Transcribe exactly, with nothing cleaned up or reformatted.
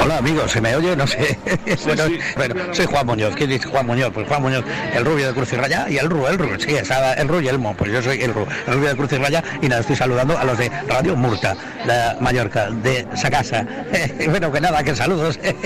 Hola amigos, ¿se me oye? No sé. bueno, sí. bueno, soy Juan Muñoz. ¿Quién dice Juan Muñoz? Pues Juan Muñoz, el rubio de Cruz y Raya y el Ru, el Ru, sí, estaba el Ru y el Mo, pues yo soy el Ru, el rubio de Cruz y Raya y nada, estoy saludando a los de Radio Murta, de Mallorca, de Sacasa. bueno, que nada, que saludos.